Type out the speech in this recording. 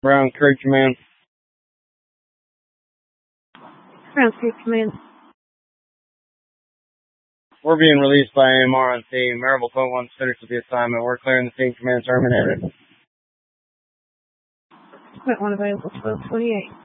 Brown Creek Command. Brown Creek Command. We're being released by AMR on team. Marable Point 1 finished with the assignment. We're clearing the team command terminated. Point 1 available, 1228.